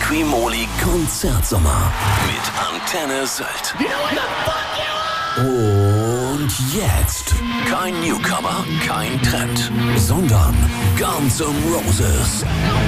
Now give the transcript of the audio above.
Trimoli Konzertsommer mit Antenne Sylt. Und jetzt kein Newcomer, kein Trend, sondern Guns N' Roses.